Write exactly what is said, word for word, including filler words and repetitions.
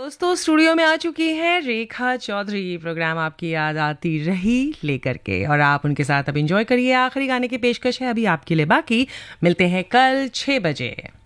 दोस्तों स्टूडियो में आ चुकी हैं रेखा चौधरी। प्रोग्राम आपकी याद आती रही लेकर के, और आप उनके साथ अब एंजॉय करिए। आखिरी गाने की पेशकश है अभी आपके लिए बाकी। मिलते हैं कल छह बजे।